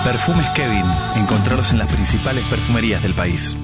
Perfumes Kevin. Encontralos en las principales perfumerías del país.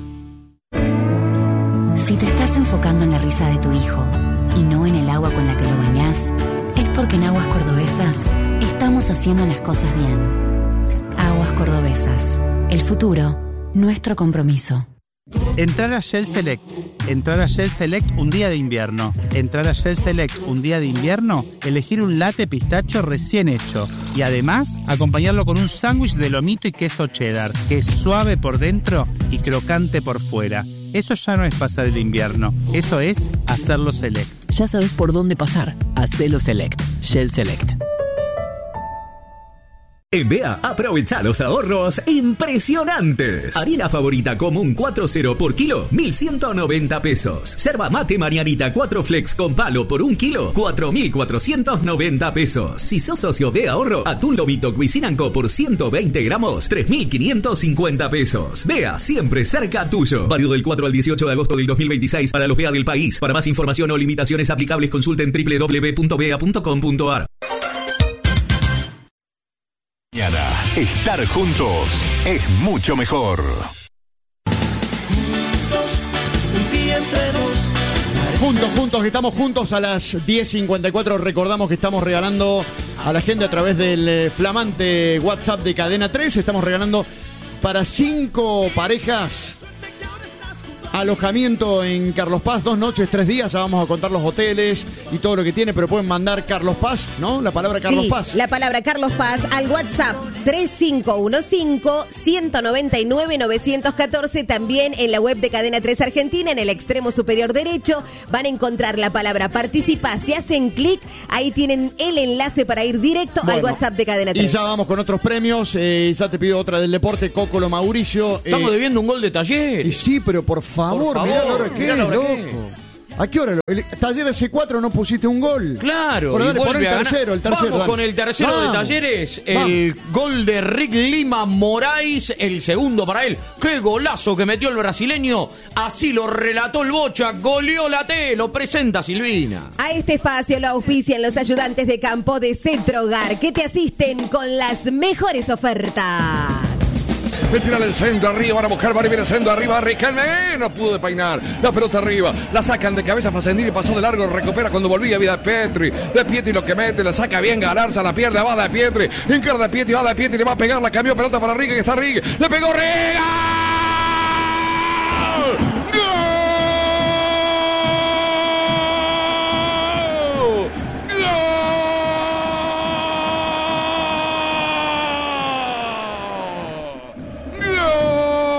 Si te estás enfocando en la risa de tu hijo y no en el agua con la que lo bañás, es porque en Aguas Cordobesas estamos haciendo las cosas bien. Aguas Cordobesas. El futuro, nuestro compromiso. Entrar a Shell Select. Entrar a Shell Select un día de invierno. Entrar a Shell Select un día de invierno, elegir un latte pistacho recién hecho. Y además, acompañarlo con un sándwich de lomito y queso cheddar, que es suave por dentro y crocante por fuera. Eso ya no es pasar el invierno, eso es hacerlo Select. Ya sabes por dónde pasar. Hacelo Select. Shell Select. En BEA, aprovecha los ahorros impresionantes. Harina favorita común 4.0 por kilo, 1.190 pesos. Yerba mate Marianita 4 Flex con palo por 1 kilo, 4.490 pesos. Si sos socio de ahorro, atún lomito Cuisinanco por 120 gramos, 3.550 pesos. BEA, siempre cerca tuyo. Válido del 4 al 18 de agosto del 2026 para los BEA del país. Para más información o limitaciones aplicables, consulten www.bea.com.ar. Estar juntos es mucho mejor. Juntos, que estamos juntos a las 10:54. Recordamos que estamos regalando a la gente a través del flamante WhatsApp de Cadena 3. Estamos regalando para 5 parejas alojamiento en Carlos Paz, 2 noches, 3 días. Ya vamos a contar los hoteles y todo lo que tiene, pero pueden mandar Carlos Paz, ¿no? La palabra Carlos Paz. La palabra Carlos Paz al WhatsApp 3515-199-914. También en la web de Cadena 3 Argentina, en el extremo superior derecho, van a encontrar la palabra participa. Si hacen clic, ahí tienen el enlace para ir directo al WhatsApp de Cadena 3. Y ya vamos con otros premios. Ya te pido otra del deporte, Cócolo Mauricio. Estamos debiendo un gol de Talleres. Y sí, pero por favor, mirá la hora que es, loco. ¿A qué hora? El Talleres C4 no pusiste un gol. Claro. Bueno, dale, pon el tercero. Vamos dale. con el tercero de Talleres. El gol de Rick Lima Moraes, el segundo para él. ¡Qué golazo que metió el brasileño! Así lo relató el Bocha. Goleó la T. Lo presenta Silvina. A este espacio lo auspician los ayudantes de campo de Centro Hogar, que te asisten con las mejores ofertas. Me tira el centro arriba, van a buscar, viene el centro arriba, Riquelme, no pudo peinar, la pelota arriba, la sacan de cabeza, Facendini pasó de largo, recupera cuando volvía, vida de Pietri lo que mete, la saca bien Galarza, la pierde, va de Pietri, encara de Pietri, va de Pietri, le va a pegar, la cambió, pelota para Riga, que está Riga, le pegó Riga.